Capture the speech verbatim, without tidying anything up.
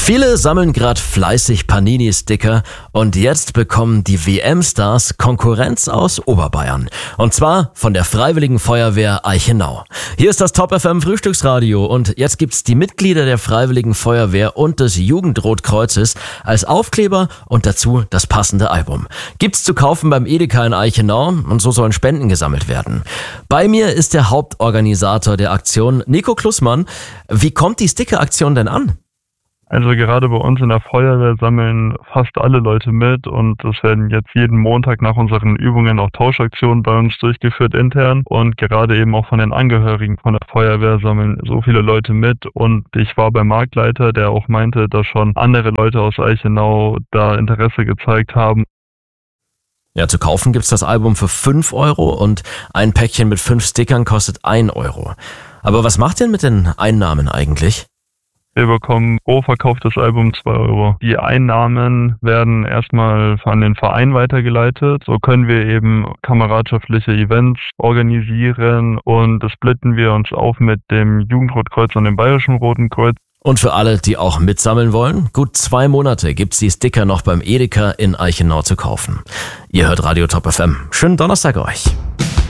Viele sammeln gerade fleißig Panini-Sticker und jetzt bekommen die W M-Stars Konkurrenz aus Oberbayern. Und zwar von der Freiwilligen Feuerwehr Eichenau. Hier ist das Top F M Frühstücksradio und jetzt gibt's die Mitglieder der Freiwilligen Feuerwehr und des Jugendrotkreuzes als Aufkleber und dazu das passende Album. Gibt's zu kaufen beim Edeka in Eichenau und so sollen Spenden gesammelt werden. Bei mir ist der Hauptorganisator der Aktion, Nico Klussmann. Wie kommt die Sticker-Aktion denn an? Also gerade bei uns in der Feuerwehr sammeln fast alle Leute mit und es werden jetzt jeden Montag nach unseren Übungen auch Tauschaktionen bei uns durchgeführt intern und gerade eben auch von den Angehörigen von der Feuerwehr sammeln so viele Leute mit und ich war beim Marktleiter, der auch meinte, dass schon andere Leute aus Eichenau da Interesse gezeigt haben. Ja, zu kaufen gibt's das Album für fünf Euro und ein Päckchen mit fünf Stickern kostet ein Euro. Aber was macht ihr denn mit den Einnahmen eigentlich? Wir bekommen pro verkauftes Album zwei Euro. Die Einnahmen werden erstmal an den Verein weitergeleitet. So können wir eben kameradschaftliche Events organisieren und das splitten wir uns auf mit dem Jugendrotkreuz und dem Bayerischen Roten Kreuz. Und für alle, die auch mitsammeln wollen, gut zwei Monate gibt's die Sticker noch beim Edeka in Eichenau zu kaufen. Ihr hört Radio Top F M. Schönen Donnerstag euch.